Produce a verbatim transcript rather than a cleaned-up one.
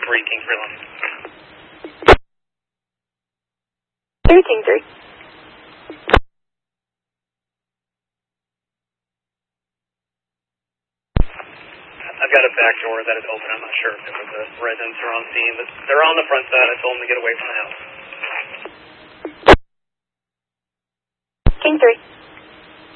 three, King three left. three, King three. I've got a back door that is open. I'm not sure if the residents are on scene, but they're on the front side. I told them to get away from the house. King three.